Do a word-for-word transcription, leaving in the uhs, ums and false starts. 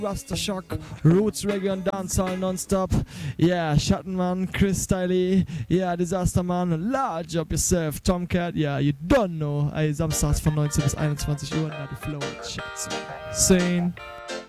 Rasta Shock, Roots, Reggae und Dancehall nonstop. Yeah, Schattenmann, Chris Stiley, yeah, Disasterman, Large Up Yourself, Tomcat, yeah, you don't know. Ey, samstags von neunzehn bis einundzwanzig Uhr, na die Flow, Schatz. Sane.